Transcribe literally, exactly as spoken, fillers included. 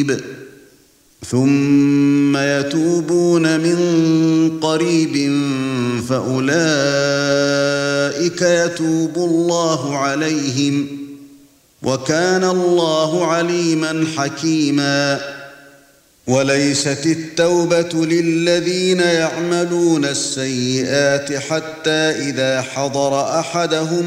قريب ثم يتوبون من قريب فأولئك يتوب الله عليهم وكان الله عليما حكيما وليست التوبة للذين يعملون السيئات حتى إذا حضر أحدهم